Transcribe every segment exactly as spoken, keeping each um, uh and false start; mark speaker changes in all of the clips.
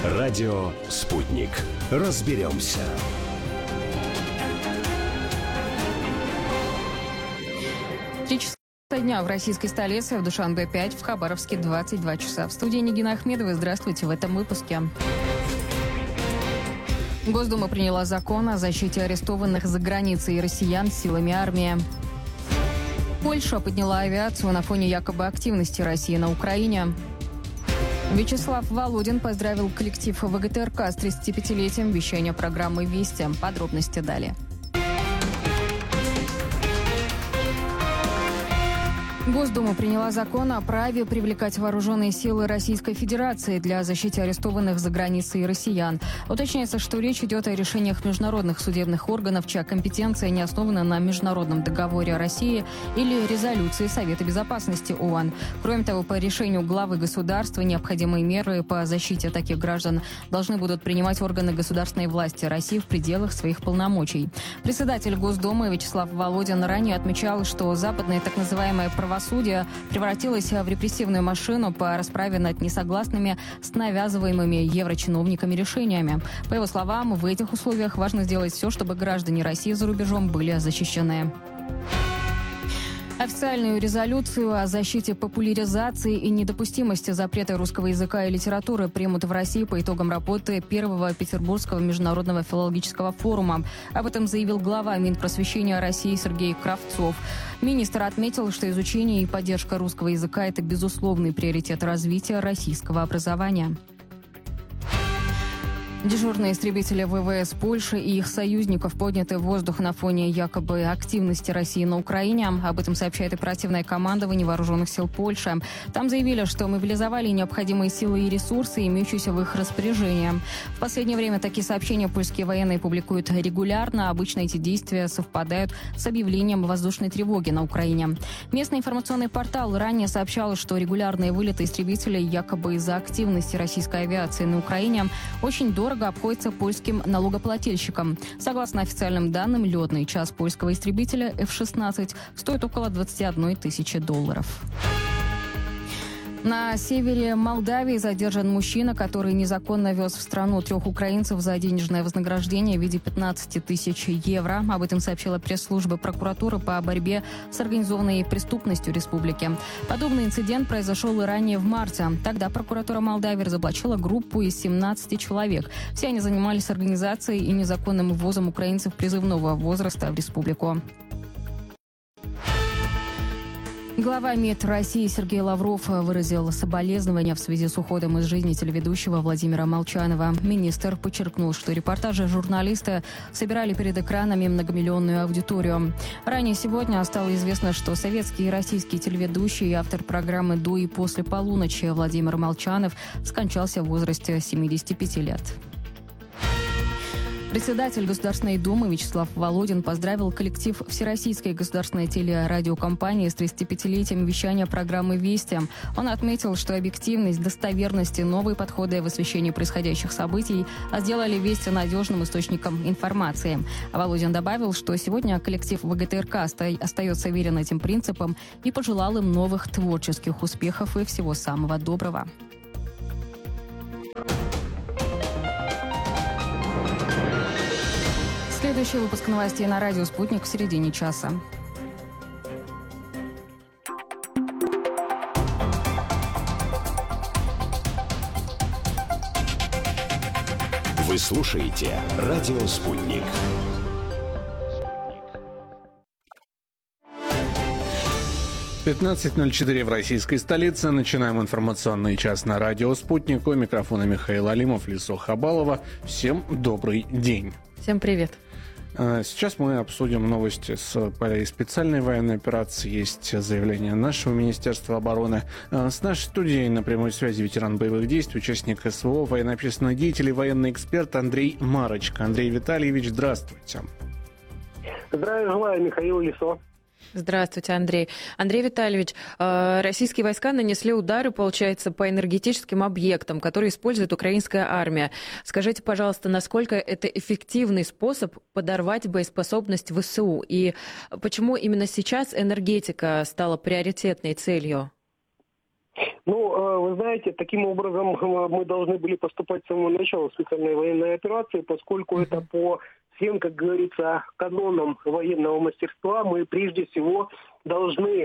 Speaker 1: Радио «Спутник». Разберемся.
Speaker 2: Три часа дня в российской столице, в Душанбе пять, в Хабаровске двадцать два часа. В студии Нигина Ахмедова. Здравствуйте в этом выпуске. Госдума приняла закон о защите арестованных за границей россиян силами армии. Польша подняла авиацию на фоне якобы активности России на Украине. Вячеслав Володин поздравил коллектив ВГТРК с тридцатипятилетием вещания программы «Вести». Подробности далее. Госдума приняла закон о праве привлекать вооруженные силы Российской Федерации для защиты арестованных за границей россиян. Уточняется, что речь идет о решениях международных судебных органов, чья компетенция не основана на международном договоре о России или резолюции Совета Безопасности ООН. Кроме того, по решению главы государства необходимые меры по защите таких граждан должны будут принимать органы государственной власти России в пределах своих полномочий. Председатель Госдумы Вячеслав Володин ранее отмечал, что западное так называемое правосудие Правосудие превратилось в репрессивную машину по расправе над несогласными с навязываемыми еврочиновниками решениями. По его словам, в этих условиях важно сделать все, чтобы граждане России за рубежом были защищены. Официальную резолюцию о защите популяризации и недопустимости запрета русского языка и литературы примут в России по итогам работы первого Петербургского международного филологического форума. Об этом заявил глава Минпросвещения России Сергей Кравцов. Министр отметил, что изучение и поддержка русского языка – это безусловный приоритет развития российского образования. Дежурные истребители ВВС Польши и их союзников подняты в воздух на фоне якобы активности России на Украине. Об этом сообщает оперативное командование вооруженных сил Польши. Там заявили, что мобилизовали необходимые силы и ресурсы, имеющиеся в их распоряжении. В последнее время такие сообщения польские военные публикуют регулярно. Обычно эти действия совпадают с объявлением воздушной тревоги на Украине. Местный информационный портал ранее сообщал, что регулярные вылеты истребителей якобы из-за активности российской авиации на Украине очень дорого обходится польским налогоплательщикам. Согласно официальным данным, летный час польского истребителя эф шестнадцать стоит около двадцати одной тысячи долларов. На севере Молдавии задержан мужчина, который незаконно вез в страну трех украинцев за денежное вознаграждение в виде пятнадцати тысяч евро. Об этом сообщила пресс-служба прокуратуры по борьбе с организованной преступностью республики. Подобный инцидент произошел и ранее в марте. Тогда прокуратура Молдавии разоблачила группу из семнадцати человек. Все они занимались организацией и незаконным ввозом украинцев призывного возраста в республику. Глава МИД России Сергей Лавров выразил соболезнования в связи с уходом из жизни телеведущего Владимира Молчанова. Министр подчеркнул, что репортажи журналиста собирали перед экранами многомиллионную аудиторию. Ранее сегодня стало известно, что советский и российский телеведущий и автор программы «До и после полуночи» Владимир Молчанов скончался в возрасте семидесяти пяти лет. Председатель Государственной Думы Вячеслав Володин поздравил коллектив Всероссийской государственной телерадиокомпании с тридцатипятилетием вещания программы «Вести». Он отметил, что объективность, достоверность и новые подходы в освещении происходящих событий сделали «Вести» надежным источником информации. Володин добавил, что сегодня коллектив ВГТРК остается верен этим принципам и пожелал им новых творческих успехов и всего самого доброго. Следующий выпуск новостей на радио «Спутник» в середине часа.
Speaker 1: Вы слушаете радио «Спутник».
Speaker 3: пятнадцать ноль четыре в российской столице. Начинаем информационный час на радио «Спутник». У микрофона Михаил Алимов, Лисо Хабалова. Всем добрый день.
Speaker 2: Всем привет.
Speaker 3: Сейчас мы обсудим новости с специальной военной операции. Есть заявление нашего Министерства обороны. С нашей студией на прямой связи ветеран боевых действий, участник СВО, военно-общественный деятель и военный эксперт Андрей Марочка. Андрей Витальевич, здравствуйте.
Speaker 4: Здравия желаю, Михаил, Лисо.
Speaker 5: Здравствуйте, Андрей. Андрей Витальевич, российские войска нанесли удары, получается, по энергетическим объектам, которые использует украинская армия. Скажите, пожалуйста, насколько это эффективный способ подорвать боеспособность ВСУ? И почему именно сейчас энергетика стала приоритетной целью?
Speaker 4: Ну, вы знаете, таким образом мы должны были поступать с самого начала специальной военной операции, поскольку это по всем, как говорится, канонам военного мастерства. Мы прежде всего должны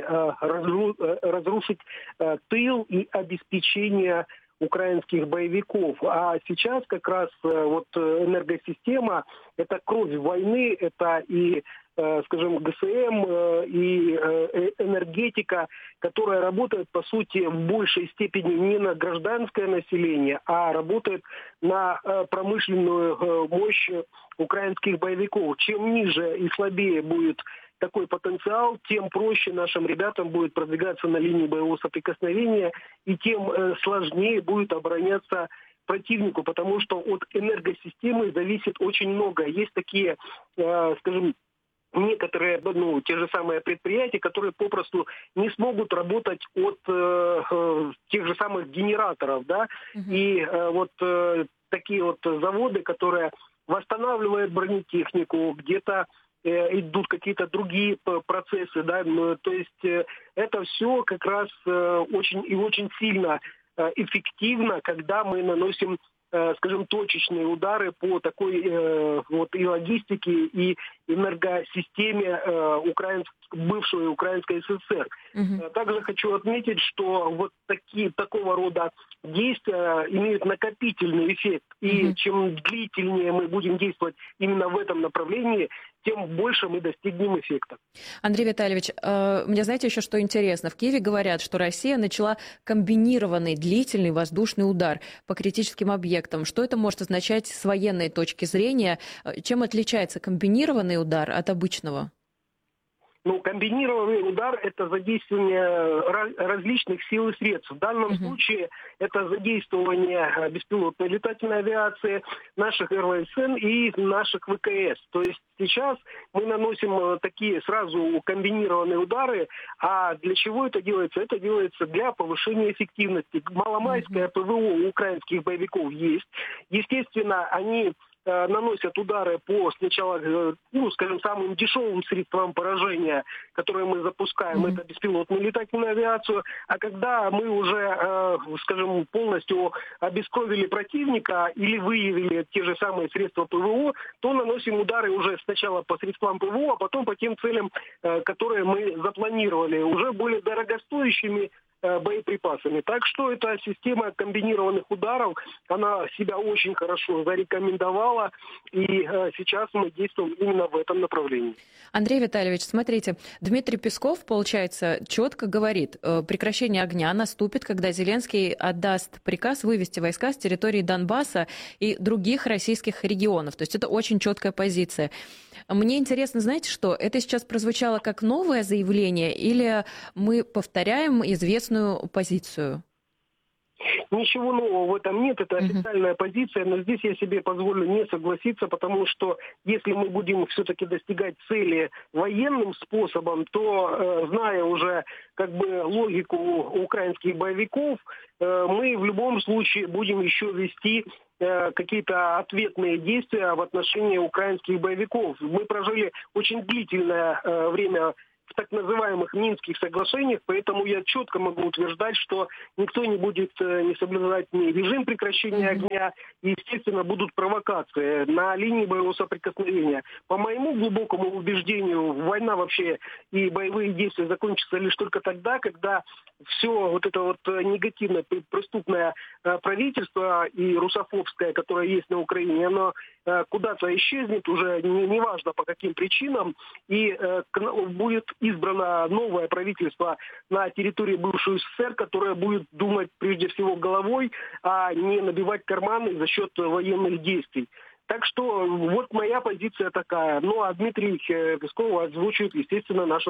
Speaker 4: разрушить тыл и обеспечение украинских боевиков. А сейчас как раз вот энергосистема – это кровь войны, это и, скажем, ГСМ, и энергетика, которая работает, по сути, в большей степени не на гражданское население, а работает на промышленную мощь украинских боевиков. Чем ниже и слабее будет такой потенциал, тем проще нашим ребятам будет продвигаться на линии боевого соприкосновения, и тем э, сложнее будет обороняться противнику, потому что от энергосистемы зависит очень много. Есть такие, э, скажем, некоторые, ну, те же самые предприятия, которые попросту не смогут работать от э, э, тех же самых генераторов, да, mm-hmm. и э, вот э, такие вот заводы, которые восстанавливают бронетехнику, где-то идут какие-то другие процессы, да, то есть это все как раз очень и очень сильно эффективно, когда мы наносим, скажем, точечные удары по такой вот и логистике, и энергосистеме украинской, бывшей Украинской ССР. Угу. Также хочу отметить, что вот такие, такого рода действия имеют накопительный эффект. И угу. чем длительнее мы будем действовать именно в этом направлении, тем больше мы достигнем эффекта.
Speaker 5: Андрей Витальевич, мне знаете еще, что интересно? В Киеве говорят, что Россия начала комбинированный длительный воздушный удар по критическим объектам. Что это может означать с военной точки зрения? Чем отличается комбинированный удар от обычного?
Speaker 4: Ну, комбинированный удар – это задействование различных сил и средств. В данном uh-huh. случае это задействование беспилотной летательной авиации, наших эр вэ эс эн и наших вэ ка эс. То есть сейчас мы наносим такие сразу комбинированные удары. А для чего это делается? Это делается для повышения эффективности. Маломайское uh-huh. ПВО у украинских боевиков есть. Естественно, они наносят удары по сначала, ну, скажем, самым дешевым средствам поражения, которые мы запускаем, mm-hmm. это беспилотную летательную авиацию, а когда мы уже, скажем, полностью обескровили противника или выявили те же самые средства ПВО, то наносим удары уже сначала по средствам ПВО, а потом по тем целям, которые мы запланировали, уже более дорогостоящими боеприпасами. Так что эта система комбинированных ударов, она себя очень хорошо зарекомендовала, и э, сейчас мы действуем именно в этом направлении.
Speaker 5: Андрей Витальевич, смотрите, Дмитрий Песков, получается, четко говорит, э, прекращение огня наступит, когда Зеленский отдаст приказ вывести войска с территории Донбасса и других российских регионов. То есть это очень четкая позиция. Мне интересно, знаете что, это сейчас прозвучало как новое заявление или мы повторяем известную позицию?
Speaker 4: Ничего нового в этом нет, это официальная uh-huh. позиция, но здесь я себе позволю не согласиться, потому что если мы будем все-таки достигать цели военным способом, то, э, зная уже как бы логику украинских боевиков, э, мы в любом случае будем еще вести э, какие-то ответные действия в отношении украинских боевиков. Мы прожили очень длительное э, время в так называемых Минских соглашениях, поэтому я четко могу утверждать, что никто не будет не соблюдать ни режим прекращения огня, и, естественно, будут провокации на линии боевого соприкосновения. По моему глубокому убеждению, война вообще и боевые действия закончатся лишь только тогда, когда все вот это вот негативное преступное правительство и русофобское, которое есть на Украине, оно куда-то исчезнет, уже неважно по каким причинам, и будет избрано новое правительство на территории бывшей СССР, которое будет думать прежде всего головой, а не набивать карманы за счет военных действий. Так что вот моя позиция такая. Ну а Дмитрий Песков озвучивает, естественно, нашу